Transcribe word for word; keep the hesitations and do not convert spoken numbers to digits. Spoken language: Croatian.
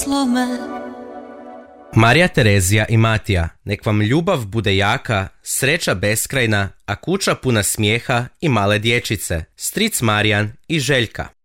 slome. Marija Terezija i Matija, nek vam ljubav bude jaka, sreća beskrajna, a kuća puna smijeha i male dječice, stric Marijan i Željka.